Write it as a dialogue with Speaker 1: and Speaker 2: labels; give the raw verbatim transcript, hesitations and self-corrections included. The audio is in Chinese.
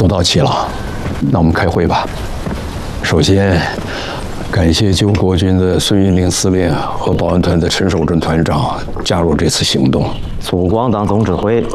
Speaker 1: 都到齐了，那我们开会吧。首先，感谢救国军的孙运令司令和保安团的陈守正团长加入这次行动。
Speaker 2: 祖光当总指挥，